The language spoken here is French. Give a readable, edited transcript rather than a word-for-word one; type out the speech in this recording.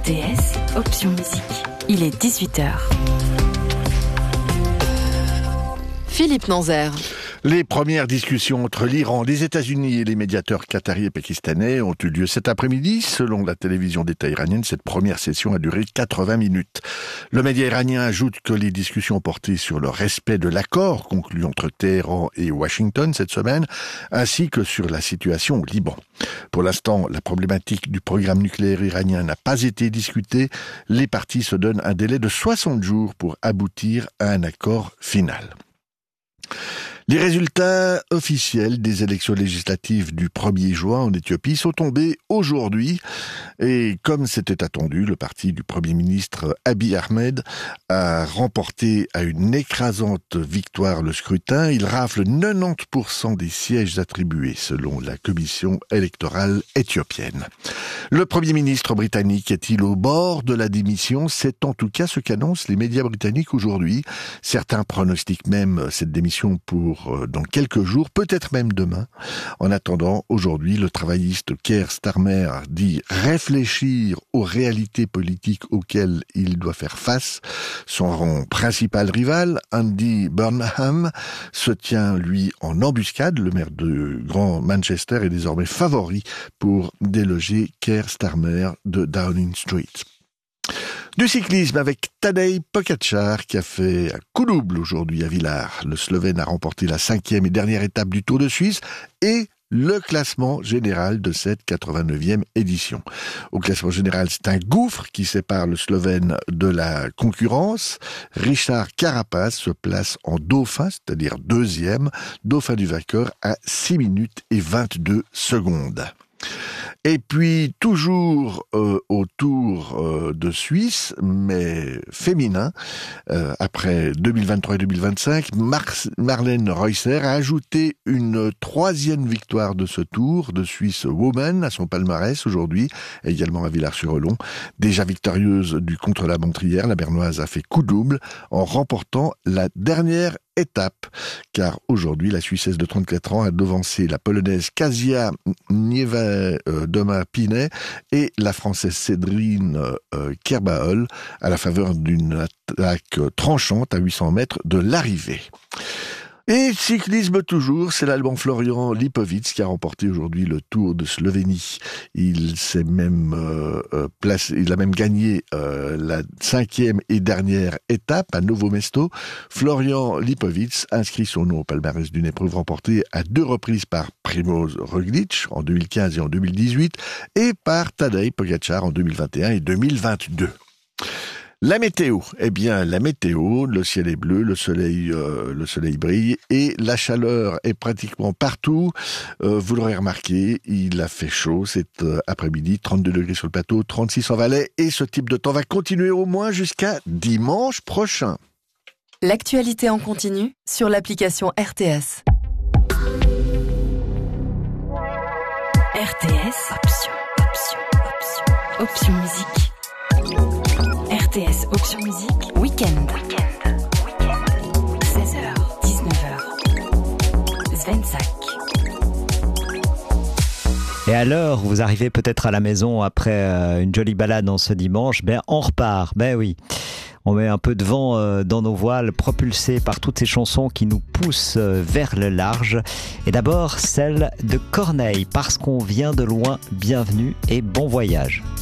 RTS, option musique. Il est 18h. Philippe Nanzer. Les premières discussions entre l'Iran, les États-Unis et les médiateurs qataris et pakistanais ont eu lieu cet après-midi. Selon la télévision d'État iranienne, cette première session a duré 80 minutes. Le média iranien ajoute que les discussions portaient sur le respect de l'accord conclu entre Téhéran et Washington cette semaine, ainsi que sur la situation au Liban. Pour l'instant, la problématique du programme nucléaire iranien n'a pas été discutée. Les parties se donnent un délai de 60 jours pour aboutir à un accord final. Les résultats officiels des élections législatives du 1er juin en Éthiopie sont tombés aujourd'hui et comme c'était attendu, le parti du Premier ministre Abiy Ahmed a remporté à une écrasante victoire le scrutin. Il rafle 90% des sièges attribués selon la commission électorale éthiopienne. Le Premier ministre britannique est-il au bord de la démission? C'est en tout cas ce qu'annoncent les médias britanniques aujourd'hui. Certains pronostiquent même cette démission pour dans quelques jours, peut-être même demain. En attendant, aujourd'hui, le travailliste Keir Starmer dit réfléchir aux réalités politiques auxquelles il doit faire face. Son principal rival, Andy Burnham, se tient, lui, en embuscade. Le maire de Grand Manchester est désormais favori pour déloger Keir Starmer de Downing Street. Du cyclisme avec Tadej Pogačar qui a fait un coup double aujourd'hui à Villars. Le Slovène a remporté la 5e et dernière étape du Tour de Suisse et le classement général de cette 89e édition. Au classement général, c'est un gouffre qui sépare le Slovène de la concurrence. Richard Carapaz se place en dauphin, c'est-à-dire deuxième, dauphin du vainqueur à 6 minutes et 22 secondes. Et puis, toujours au Tour de Suisse, mais féminin, après 2023 et 2025, Marlène Reusser a ajouté une 3e victoire de ce Tour de Suisse Women à son palmarès aujourd'hui, également à Villars-sur-Olon. Déjà victorieuse du contre-la-montre hier, la Bernoise a fait coup double en remportant la dernière étape, car aujourd'hui, la Suissesse de 34 ans a devancé la Polonaise Kasia Niewedoma-Pinet et la Française Cédrine Kerbaol à la faveur d'une attaque tranchante à 800 mètres de l'arrivée. Et cyclisme toujours, c'est l'Allemand Florian Lipovic qui a remporté aujourd'hui le Tour de Slovénie. Il s'est même il a même gagné la 5e et dernière étape à Novo Mesto. Florian Lipovic inscrit son nom au palmarès d'une épreuve remportée à 2 reprises par Primož Roglič en 2015 et en 2018 et par Tadej Pogačar en 2021 et 2022. La météo, eh bien la météo, le ciel est bleu, le soleil brille et la chaleur est pratiquement partout. Vous l'aurez remarqué, il a fait chaud cet après-midi, 32 degrés sur le plateau, 36 en Valais et ce type de temps va continuer au moins jusqu'à dimanche prochain. L'actualité en continu sur l'application RTS. RTS, option musique. RTS Option Musique, Week-end. 16h, 19h. Svensak. Et à l'heure où vous arrivez peut-être à la maison après une jolie balade en ce dimanche, on repart, oui. On met un peu de vent dans nos voiles, propulsés par toutes ces chansons qui nous poussent vers le large. Et d'abord, celle de Corneille, parce qu'on vient de loin, bienvenue et bon voyage.